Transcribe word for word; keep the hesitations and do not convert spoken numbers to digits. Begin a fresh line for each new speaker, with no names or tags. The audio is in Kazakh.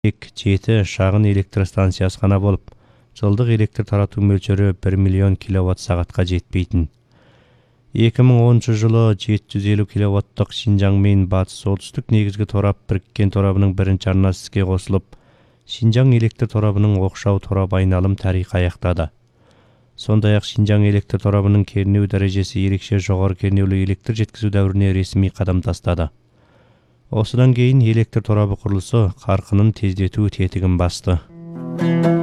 жеті шағын электр станциясы ғана болып, жылдық электр тарату мөлшері бір миллион киловатт сағатқа жетпейтін. екі мың оныншы жылы жеті жүз елу киловаттық Шинжаңмен батыс-солтүстік негізгі торап біріккен торабының бірінші арнасы іске қосылып, Шинжаң электр торабының оқшау торап айналым тарихы аяқтады. Сондай-ақ Шинжаң электр торабының кернеу дәрежесі ерекше жоғары кернеулі электр жеткізу дәуіріне ресми қадам тастады. Осыдан кейін электр торабы құрылысы қарқынын тездету тетігін басты.